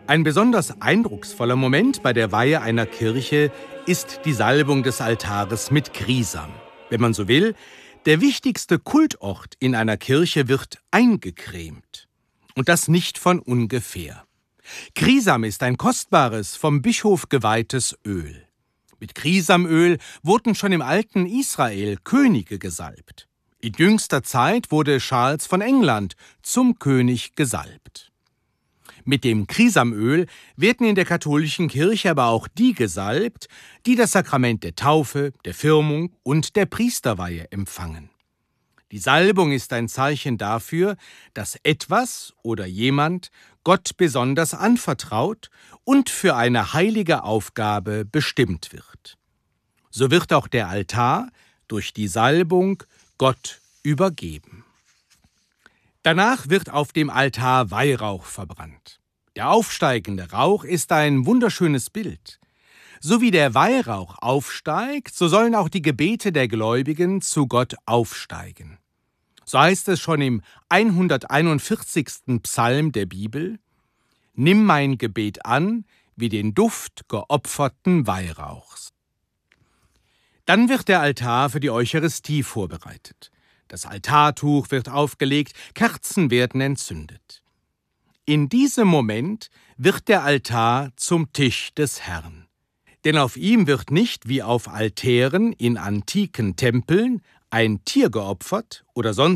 Ein besonders eindrucksvoller Moment bei der Weihe einer Kirche ist die Salbung des Altares mit Krisam. Wenn man so will, der wichtigste Kultort in einer Kirche wird eingecremt. Und das nicht von ungefähr. Krisam ist ein kostbares, vom Bischof geweihtes Öl. Mit Krisamöl wurden schon im alten Israel Könige gesalbt. In jüngster Zeit wurde Charles von England zum König gesalbt. Mit dem Krisamöl werden in der katholischen Kirche aber auch die gesalbt, die das Sakrament der Taufe, der Firmung und der Priesterweihe empfangen. Die Salbung ist ein Zeichen dafür, dass etwas oder jemand Gott besonders anvertraut und für eine heilige Aufgabe bestimmt wird. So wird auch der Altar durch die Salbung Gott übergeben. Danach wird auf dem Altar Weihrauch verbrannt. Der aufsteigende Rauch ist ein wunderschönes Bild. So wie der Weihrauch aufsteigt, so sollen auch die Gebete der Gläubigen zu Gott aufsteigen. So heißt es schon im 141. Psalm der Bibel: Nimm mein Gebet an, wie den Duft geopferten Weihrauchs. Dann wird der Altar für die Eucharistie vorbereitet. Das Altartuch wird aufgelegt, Kerzen werden entzündet. In diesem Moment wird der Altar zum Tisch des Herrn. Denn auf ihm wird nicht wie auf Altären in antiken Tempeln ein Tier geopfert oder sonst